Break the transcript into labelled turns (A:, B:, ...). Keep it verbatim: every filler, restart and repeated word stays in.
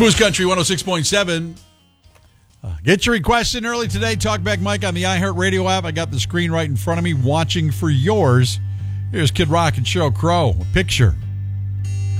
A: Moose Country one oh six point seven. Uh, get your requests in early today. Talkback Mike on the iHeartRadio app. I got the screen right in front of me watching for yours. Here's Kid Rock and Sheryl Crow. A picture.